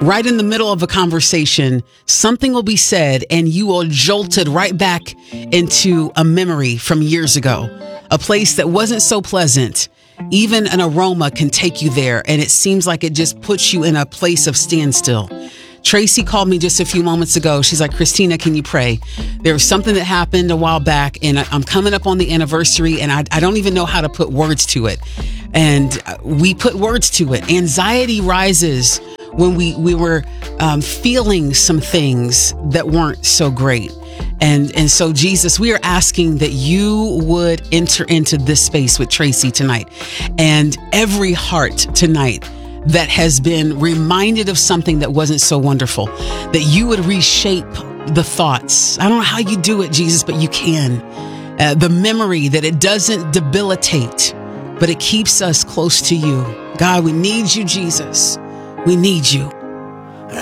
right in the middle of a conversation, something will be said and you will jolted right back into a memory from years ago, a place that wasn't so pleasant. Even an aroma can take you there, and it seems like it just puts you in a place of standstill. Tracy called me just a few moments ago. She's like, Christina, can you pray? There was something that happened a while back, and I'm coming up on the anniversary, and I don't even know how to put words to it. And we put words to it. Anxiety rises when we were feeling some things that weren't so great. And so, Jesus, we are asking that you would enter into this space with Tracy tonight, and every heart tonight that has been reminded of something that wasn't so wonderful, that you would reshape the thoughts. I don't know how you do it, Jesus, but you can. The memory, that it doesn't debilitate, but it keeps us close to you. God, we need you, Jesus. We need you.